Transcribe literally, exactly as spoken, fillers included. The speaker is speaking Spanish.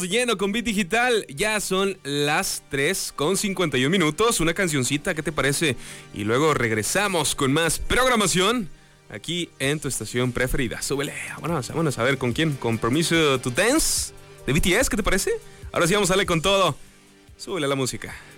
de lleno con Beat Digital. Ya son las tres con cincuenta y un minutos. Una cancioncita, ¿qué te parece? Y luego regresamos con más programación aquí en tu estación preferida. Súbele, vámonos, vámonos a ver con quién. Compromiso to Dance de B T S, ¿qué te parece? Ahora sí vamos a darle con todo. Súbele a la música.